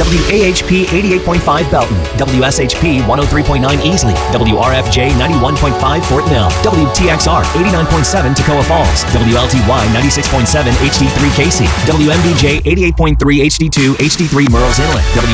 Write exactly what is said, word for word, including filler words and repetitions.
W A H P eighty-eight point five Belton, W S H P one oh three point nine Easley, W R F J ninety-one point five Fort Mill, W T X R eighty-nine point seven Toccoa Falls, W L T Y ninety-six point seven H D three Casey, W M D J eighty-eight point three H D two H D three Murrells Inlet, W